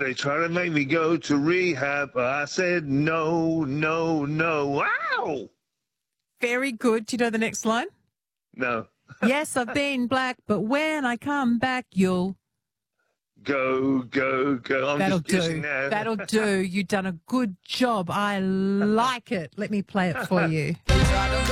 They try to make me go to rehab, but I said no, no, no. Wow! Very good. Do you know the next line? No. Yes, I've been black, but when I come back, you'll... Go, go, go. I'm That'll just guessing do. now. That'll do. You've done a good job. I like it. Let me play it for you.